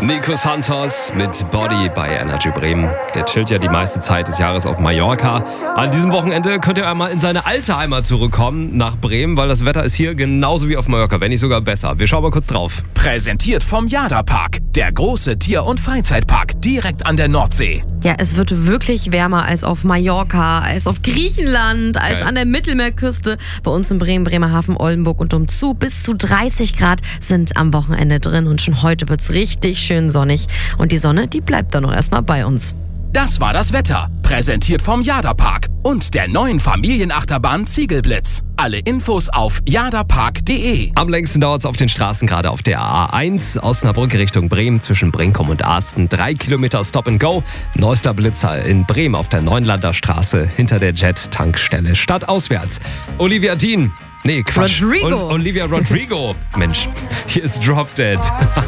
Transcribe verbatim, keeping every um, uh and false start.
Nico Santos mit Body bei Energy Bremen. Der chillt ja die meiste Zeit des Jahres auf Mallorca. An diesem Wochenende könnt ihr einmal in seine alte Heimat zurückkommen, nach Bremen, weil das Wetter ist hier genauso wie auf Mallorca, wenn nicht sogar besser. Wir schauen mal kurz drauf. Präsentiert vom Jada Park, der große Tier- und Freizeitpark direkt an der Nordsee. Ja, es wird wirklich wärmer als auf Mallorca, als auf Griechenland, als Geil. an der Mittelmeerküste. Bei uns in Bremen, Bremerhaven, Oldenburg und umzu. Bis zu dreißig Grad sind am Wochenende drin und schon heute wird's richtig schön sonnig. Und die Sonne, die bleibt dann noch erstmal bei uns. Das war das Wetter, präsentiert vom Jada Park und der neuen Familienachterbahn Ziegelblitz. Alle Infos auf jadapark punkt de. Am längsten dauert es auf den Straßen, gerade auf der A eins. Osnabrück Richtung Bremen zwischen Brinkum und Arsten. Drei Kilometer Stop and Go. Neuester Blitzer in Bremen auf der Neuenlander Straße hinter der Jet-Tankstelle. Stadtauswärts. Olivia Dean. Nee, Quatsch. Rodrigo. Ol- Olivia Rodrigo. Mensch, hier ist Drop Dead.